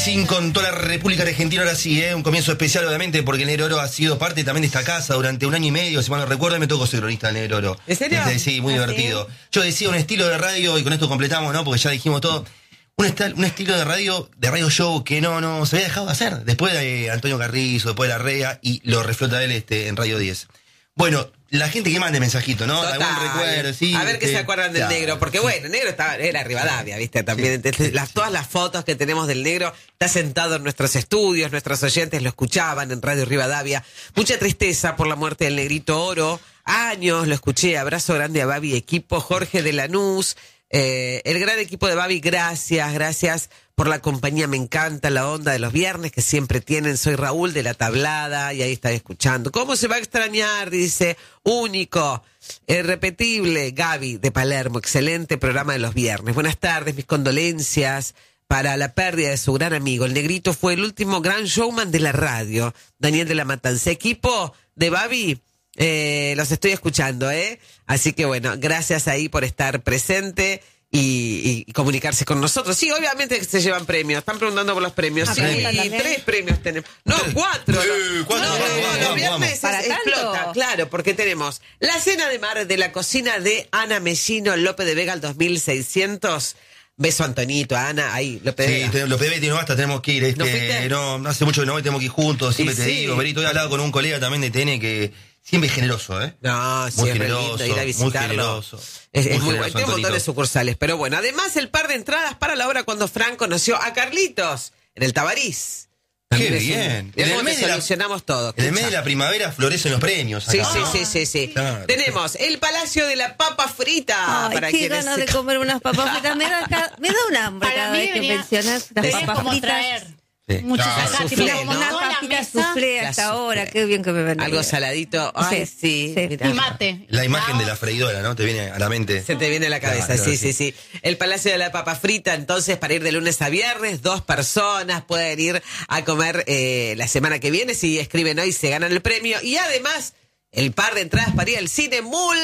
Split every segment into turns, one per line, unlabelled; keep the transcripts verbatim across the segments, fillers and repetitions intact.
Racing con toda la República Argentina, ahora sí, ¿eh? Un comienzo especial obviamente porque el Negro Oro ha sido parte también de esta casa durante un año y medio, si mal no recuerdo, me tocó ser cronista del Negro Oro.
¿En serio?
Este, sí, muy
¿Ah,
divertido.
sí?
Yo decía un estilo de radio, y con esto completamos, ¿no? Porque ya dijimos todo. Un, estal, un estilo de radio, de radio show que no, no se había dejado de hacer. Después de Antonio Carrizo, después de La Rea, y lo reflota él este, en Radio diez. Bueno, la gente que mande mensajito, ¿no?
Total.
Algún recuerdo, sí.
A ver qué
este,
se acuerdan del
claro,
Negro, porque
sí.
bueno, el Negro estaba, era Rivadavia, ¿viste? También,
Sí,
entonces,
sí,
las,
sí.
todas las fotos que tenemos del Negro, está sentado en nuestros estudios, nuestros oyentes lo escuchaban en Radio Rivadavia. Mucha tristeza por la muerte del Negrito Oro, años lo escuché, abrazo grande a Babi, equipo, Jorge de Lanús, eh, el gran equipo de Babi, gracias, gracias por la compañía, me encanta la onda de los viernes que siempre tienen. Soy Raúl de La Tablada y ahí está escuchando. ¿Cómo se va a extrañar? Dice, único, irrepetible, Gaby de Palermo, excelente programa de los viernes. Buenas tardes, mis condolencias para la pérdida de su gran amigo. El Negrito fue el último gran showman de la radio. Daniel de la Matanza, equipo de Babi, eh, los estoy escuchando, ¿eh? Así que bueno, gracias ahí por estar presente. Y, y comunicarse con nosotros. Sí, obviamente que se llevan premios. Están preguntando por los premios.
Ah,
sí,
premios.
tres premios tenemos. No, cuatro.
Eh, cuatro,
no,
vamos,
no,
vamos,
los
vamos,
viernes
¿Para
es-
tanto?
explota. Claro, porque tenemos la cena de mar de la cocina de Ana Mellino, López de Vega, al dos mil seiscientos. Beso a Antonito, a Ana, ahí, López de
Sí,
Vega.
te- los P B no basta, tenemos que ir. Este,
¿No fuiste?
no, no hace mucho que no voy, tenemos que ir juntos, siempre
Y
te
sí.
digo. Berito, he hablado con un colega también de T N que siempre es generoso, ¿eh?
No, sí,
Muy
es re
generoso,
lindo ir a
muy
visitarlo.
generoso.
Es, es
Muy
muy bueno.
generoso,
Tiene un montón de
Antonito.
sucursales. Pero bueno, además el par de entradas para la hora cuando Fran conoció a Carlitos en el Tabarís.
Qué
También es un-
bien.
Mirá
En el
cómo
mes
te
de la-
solucionamos todo.
En el mes
escucha.
de la primavera florecen los premios.
Sí,
acá,
sí,
¿no?
sí, sí, sí.
Claro.
Tenemos el Palacio de la Papa Frita.
Ay,
para
qué
quienes
ganas
se-
de comer unas papas fritas. Me da, ca- me da un hambre
Para
cada
mí
vez que
debería-
mencionas las
Deberías
papas
como
fritas.
traer
Sí.
muchos
Claro.
acá,
Soufflé,
tipo, como
¿no?
Unas
toda la
papitas
mesa
soufflé
La
hasta
soufflé.
ahora. Qué bien que me ven.
Algo saladito. Ay, sí.
Sí, sí.
mirá.
y mate.
La imagen
No.
de la freidora, ¿no? Te viene a la mente.
Se te viene a la cabeza,
Claro,
sí,
sí.
sí, sí. El Palacio de la Papa Frita, entonces, para ir de lunes a viernes, dos personas pueden ir a comer eh, la semana que viene. Si escriben hoy, se ganan el premio. Y además, el par de entradas para ir al cine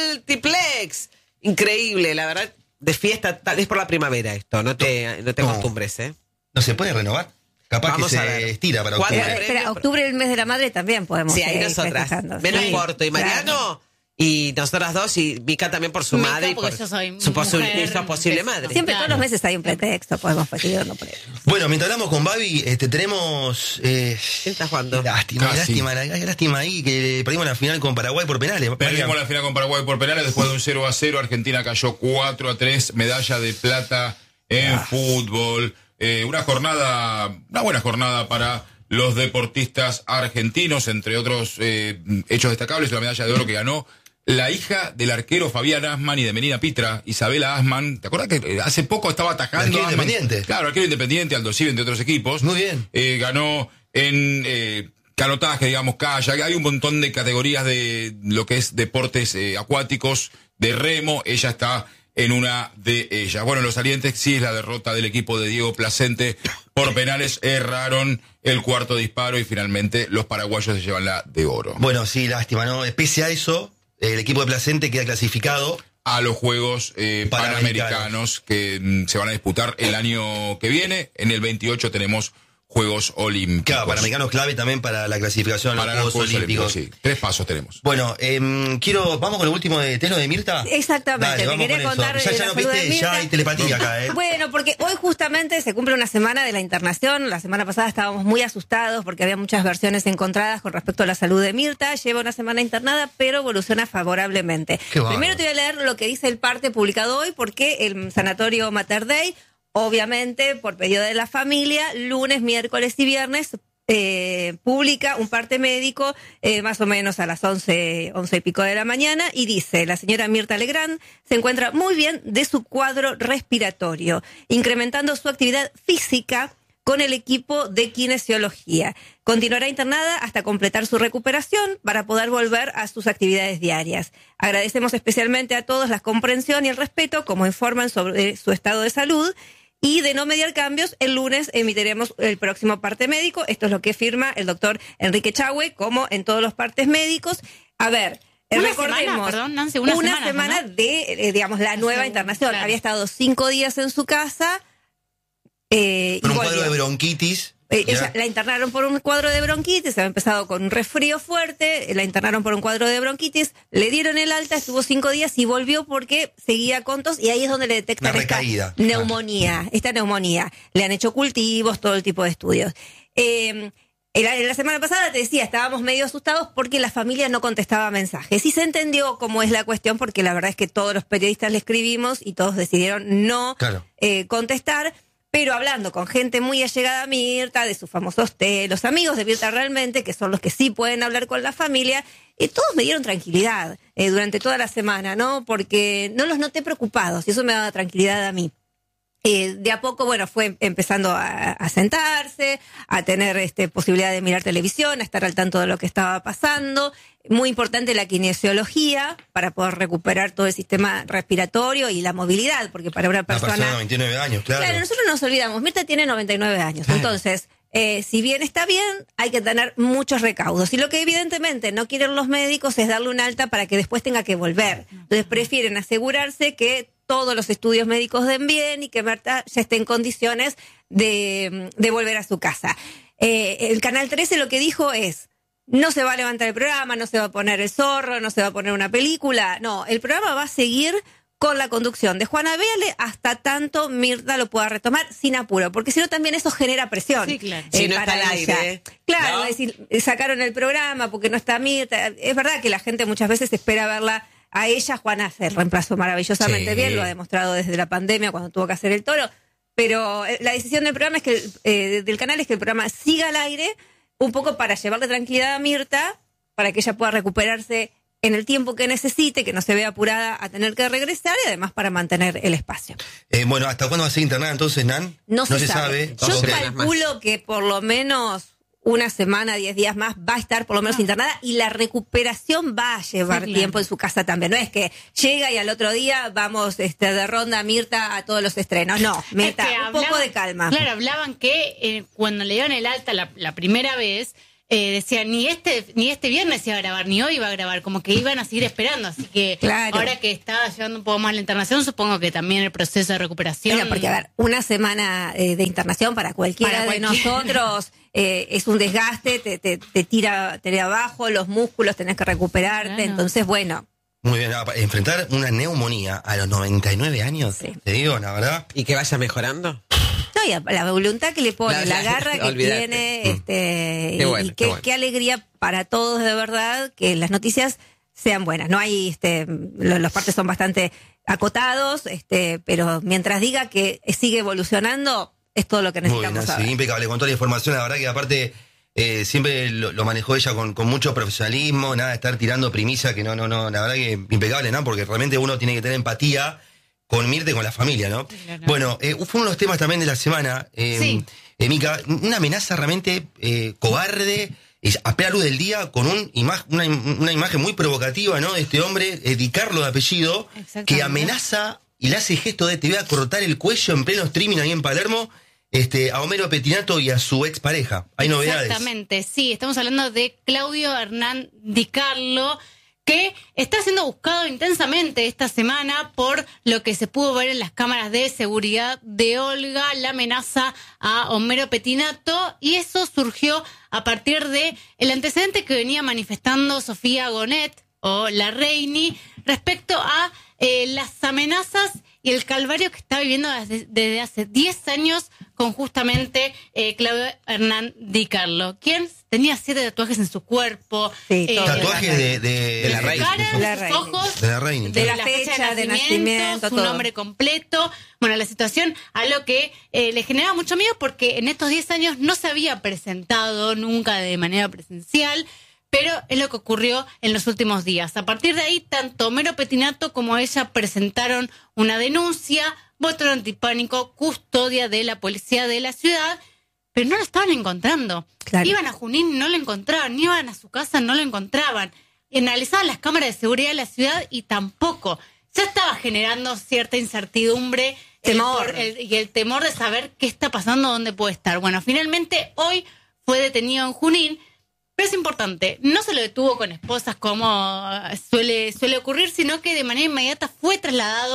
multiplex. Increíble, la verdad, de fiesta, tal vez por la primavera esto. No te, no te
No.
acostumbres, ¿eh?
¿No se puede renovar? Capaz
Vamos
que
a ver.
se estira para
¿Cuándo?
octubre.
Eh, espera, octubre, el mes de la madre, también podemos
Sí, ahí
seguir
nosotras.
festejando.
Menos
Sí,
Porto y
claro.
Mariano. Y nosotras dos, y Mica también por su
Mica,
madre. Y
porque
por
yo soy
su posible,
mujer
sos posible
de-
madre.
Siempre
Claro.
todos los meses hay un pretexto, podemos festejar, no podemos.
Bueno, mientras hablamos con Babi, este, tenemos... Eh,
¿Quién está jugando?
Lástima,
Casi.
lástima, la- lástima ahí que perdimos la final con Paraguay por penales.
Perdimos la final con Paraguay por penales después de un cero a cero. Argentina cayó cuatro a tres, medalla de plata en
Ah.
fútbol. Eh, una jornada, una buena jornada para los deportistas argentinos, entre otros eh, hechos destacables, la medalla de oro que ganó la hija del arquero Fabián Asman y de Menina Pitra, Isabela Asman. ¿Te acuerdas que eh, hace poco estaba atajando?
Arquero
Asman?
Independiente.
Claro, arquero independiente, Aldo Civi, entre otros equipos.
Muy bien.
Eh, ganó en eh, canotaje, digamos, kayak. Hay un montón de categorías de lo que es deportes eh, acuáticos, de remo. Ella está en una de ellas. Bueno, los salientes sí es la derrota del equipo de Diego Placente por penales. Erraron el cuarto disparo y finalmente los paraguayos se llevan la de oro.
Bueno, sí, lástima, ¿no? Pese a eso, el equipo de Placente queda clasificado.
A los Juegos eh,
Panamericanos.
Panamericanos que mm, se van a disputar el año que viene. En el veintiocho tenemos Juegos Olímpicos.
Claro, Panamericanos clave también para la clasificación a los
Para
Juegos,
los Juegos
Olímpicos.
Olímpicos, sí. Tres pasos tenemos.
Bueno, eh, quiero, vamos con el último de Telo de Mirta.
Exactamente,
Dale,
te
vamos
quería
con eso.
contar
Ya,
de
ya
la
no
salud de
viste, ya
Mirta.
hay telepatía acá, ¿eh?
Bueno, porque hoy justamente se cumple una semana de la internación. La semana pasada estábamos muy asustados porque había muchas versiones encontradas con respecto a la salud de Mirta. Lleva una semana internada, pero evoluciona favorablemente.
Qué bárbaro.
Primero te voy a leer lo que dice el parte publicado hoy, porque el sanatorio Mater Dei, obviamente por pedido de la familia, lunes, miércoles y viernes, Eh, publica un parte médico eh, más o menos a las once, once y pico de la mañana y dice, la señora Mirta Legrand se encuentra muy bien de su cuadro respiratorio, incrementando su actividad física con el equipo de kinesiología. Continuará internada hasta completar su recuperación para poder volver a sus actividades diarias. Agradecemos especialmente a todos la comprensión y el respeto como informan sobre su estado de salud. Y de no mediar cambios, el lunes emitiremos el próximo parte médico. Esto es lo que firma el doctor Enrique Chahue, como en todos los partes médicos. A ver,
Una
recordemos,
semana, perdón, Nancy, una semana,
semana
¿no?
de, eh, digamos, la nueva
Sí,
internación.
claro.
Había estado cinco días en su casa, Eh,
Con
y
un
volvió.
cuadro de bronquitis.
Eh,
¿ya?
ella la internaron por un cuadro de bronquitis, había empezado con un resfrío fuerte, la internaron por un cuadro de bronquitis, le dieron el alta, estuvo cinco días y volvió porque seguía con tos y ahí es donde le detectan
Una
esta
recaída.
neumonía, esta neumonía. Le han hecho cultivos, todo el tipo de estudios. Eh, la, la semana pasada te decía, estábamos medio asustados porque la familia no contestaba mensajes. Y se entendió cómo es la cuestión porque la verdad es que todos los periodistas le escribimos y todos decidieron no
Claro.
eh, contestar. Pero hablando con gente muy allegada a Mirta, de sus famosos té, los amigos de Mirta realmente, que son los que sí pueden hablar con la familia, eh, todos me dieron tranquilidad eh, durante toda la semana, ¿no? Porque no los noté preocupados y eso me daba tranquilidad a mí. Eh, de a poco, bueno, fue empezando a, a sentarse, a tener este, posibilidad de mirar televisión, a estar al tanto de lo que estaba pasando. Muy importante la kinesiología para poder recuperar todo el sistema respiratorio y la movilidad, porque para una
Una
persona...
persona de noventa y nueve años, claro.
Claro, nosotros nos olvidamos, Mirta tiene noventa y nueve años,
Claro.
entonces, eh, si bien está bien, hay que tener muchos recaudos. Y lo que evidentemente no quieren los médicos es darle un alta para que después tenga que volver. Entonces prefieren asegurarse que todos los estudios médicos den bien y que Mirta ya esté en condiciones de, de volver a su casa. Eh, el Canal trece lo que dijo es, no se va a levantar el programa, no se va a poner el zorro, no se va a poner una película. No, el programa va a seguir con la conducción de Juana Viale hasta tanto Mirta lo pueda retomar sin apuro, porque si no también eso genera presión.
Sí, claro.
Si no está
para
al
ella.
aire,
Claro,
¿no?
es decir, sacaron el programa porque no está Mirta. Es verdad que la gente muchas veces espera verla a ella. Juana se reemplazó maravillosamente
Sí.
bien, lo ha demostrado desde la pandemia cuando tuvo que hacer el toro. Pero eh, la decisión del programa es que eh, del canal es que el programa siga al aire, un poco para llevarle tranquilidad a Mirta, para que ella pueda recuperarse en el tiempo que necesite, que no se vea apurada a tener que regresar y además para mantener el espacio.
Eh, bueno, ¿hasta cuándo va a ser internada entonces, Nan?
No, se, sabe. Yo
Dos semanas
calculo que por lo menos una semana, diez días más va a estar por lo menos internada y la recuperación va a llevar
Sí, claro.
tiempo en su casa también. No es que llega y al otro día vamos este, de ronda Mirta a todos los estrenos. No, Mirta,
Es que
un
hablaban-
poco de calma.
Claro, hablaban que eh, cuando le dieron el alta la, la primera vez, eh, decían, ni este ni este viernes iba a grabar, ni hoy iba a grabar, como que iban a seguir esperando. Así que
Claro.
ahora que está llevando un poco más la internación, supongo que también el proceso de recuperación...
Mira, porque a ver, una semana eh, de internación para cualquiera
Para
de
cualquiera.
nosotros eh, es un desgaste, te, te, te tira te tira abajo los músculos, tenés que recuperarte.
Claro.
Entonces, bueno,
Muy bien, ah, pa- enfrentar una neumonía a los noventa y nueve años,
Sí.
te digo, la verdad.
¿Y que vaya mejorando?
no, y a- la voluntad que le pone,
La-
la, garra que
olvídate.
tiene,
Mm.
este,
Qué
y-
bueno,
y
qué
qué,
bueno.
qué alegría para todos de verdad que las noticias sean buenas. No hay, este, lo- los partes son bastante acotados, este, pero mientras diga que sigue evolucionando, es todo lo que
Muy
necesitamos
bien,
saber.
sí, impecable, con toda la información, la verdad que aparte eh, siempre lo, lo manejó ella con, con mucho profesionalismo, nada de estar tirando primicia, que no, no, no, la verdad que impecable, ¿no? Porque realmente uno tiene que tener empatía con Mirta y con la familia, ¿no?
Claro.
Bueno, eh, fue uno de los temas también de la semana, eh,
Sí.
eh, Mica, una amenaza realmente eh, cobarde, es a plena luz del día, con un ima- una, im- una imagen muy provocativa, ¿no? De este hombre, eh, Di Carlo de apellido,
Exactamente.
que amenaza y le hace gesto de te voy a cortar el cuello en pleno streaming ahí en Palermo, este, a Homero Petinato y a su expareja. Hay novedades.
Exactamente, sí, estamos hablando de Claudio Hernán Di Carlo, que está siendo buscado intensamente esta semana por lo que se pudo ver en las cámaras de seguridad de Olga, la amenaza a Homero Petinato, y eso surgió a partir de el antecedente que venía manifestando Sofía Gonet o la Reini respecto a eh, las amenazas y el calvario que está viviendo desde, desde hace diez años con justamente eh, Claudio Hernán Di Carlo, quien tenía siete tatuajes en su cuerpo.
Sí, todo.
Tatuajes de, de,
De la
su
Reini.
cara,
De la
sus
Reini.
ojos,
De la Reini,
de
claro.
la
De la
fecha,
fecha
de
de
nacimiento,
nacimiento,
su
todo.
nombre completo. Bueno, la situación a lo que eh, le generaba mucho miedo porque en estos diez años no se había presentado nunca de manera presencial, pero es lo que ocurrió en los últimos días. A partir de ahí, tanto Homero Petinato como ella presentaron una denuncia, voto antipánico, custodia de la policía de la ciudad, pero no lo estaban encontrando.
Claro.
Iban a Junín, no lo encontraban, iban a su casa, no lo encontraban. Y analizaban las cámaras de seguridad de la ciudad y tampoco. Ya estaba generando cierta incertidumbre el
Temor.
por- el- y el temor de saber qué está pasando, dónde puede estar. Bueno, finalmente hoy fue detenido en Junín, pero es importante, no se lo detuvo con esposas como suele, suele ocurrir, sino que de manera inmediata fue trasladado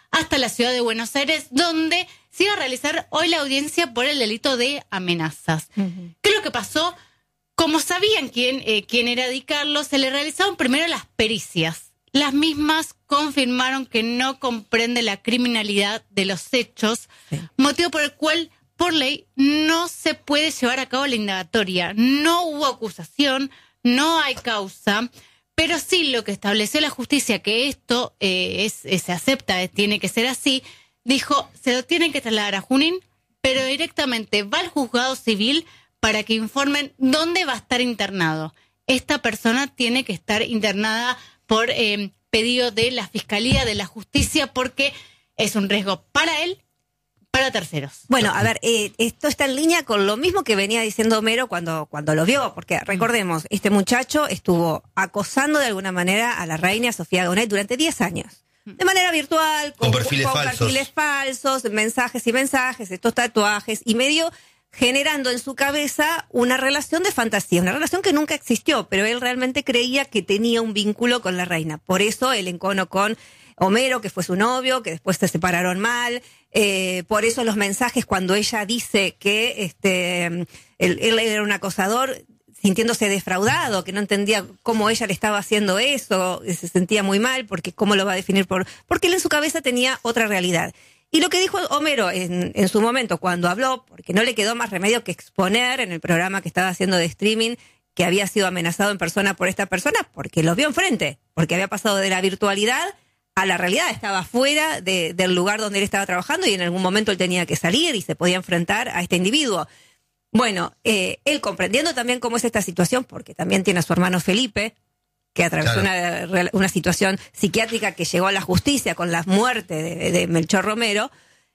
hasta la ciudad de Buenos Aires, donde se iba a realizar hoy la audiencia por el delito de amenazas. Uh-huh. ¿Qué es lo que pasó? Como sabían quién, eh, quién era Di Carlo, se le realizaron primero las pericias. Las mismas confirmaron que no comprende la criminalidad de los hechos, sí. motivo por el cual, por ley, no se puede llevar a cabo la indagatoria. No hubo acusación, no hay causa, pero sí lo que estableció la justicia, que esto eh, es, es, se acepta, es, tiene que ser así, dijo, se lo tienen que trasladar a Junín, pero directamente va al juzgado civil para que informen dónde va a estar internado. Esta persona tiene que estar internada por eh, pedido de la Fiscalía, de la Justicia, porque es un riesgo para él, para terceros.
Bueno, a ver, eh, esto está en línea con lo mismo que venía diciendo Homero cuando, cuando lo vio, porque recordemos, este muchacho estuvo acosando de alguna manera a la reina Sofía Gonet durante diez años. De manera virtual, con,
con perfiles
con
falsos.
perfiles falsos, mensajes y mensajes, estos tatuajes, y medio generando en su cabeza una relación de fantasía, una relación que nunca existió, pero él realmente creía que tenía un vínculo con la reina. Por eso el encono con Homero, que fue su novio, que después se separaron mal, eh, por eso los mensajes cuando ella dice que este él, él era un acosador, sintiéndose defraudado, que no entendía cómo ella le estaba haciendo eso, se sentía muy mal, porque cómo lo va a definir, por porque él en su cabeza tenía otra realidad. Y lo que dijo Homero en, en su momento cuando habló, porque no le quedó más remedio que exponer en el programa que estaba haciendo de streaming que había sido amenazado en persona por esta persona, porque lo vio enfrente, porque había pasado de la virtualidad a la realidad, estaba fuera de, del lugar donde él estaba trabajando y en algún momento él tenía que salir y se podía enfrentar a este individuo. Bueno, eh, él comprendiendo también cómo es esta situación, porque también tiene a su hermano Felipe, que atravesó claro. una, una situación psiquiátrica que llegó a la justicia con la muerte de, de Melchor Romero,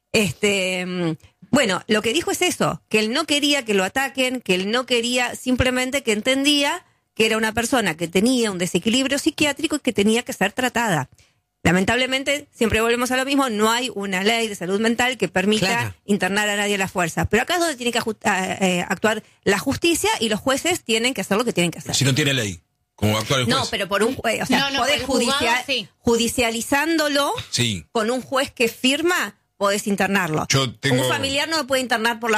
este, bueno, lo que dijo es eso, que él no quería que lo ataquen, que él no quería, simplemente que entendía que era una persona que tenía un desequilibrio psiquiátrico y que tenía que ser tratada. Lamentablemente, siempre volvemos a lo mismo, no hay una ley de salud mental que permita claro. internar a nadie a la fuerza. Pero acá es donde tiene que actuar la justicia y los jueces tienen que hacer lo que tienen que hacer.
Si no tiene ley. Como actual el juez.
No, pero por un juez, o sea,
no, no,
podés
juzgado,
judicial,
sí.
judicializándolo
sí.
con un juez que firma, podés internarlo.
Yo tengo...
Un familiar no lo puede internar por la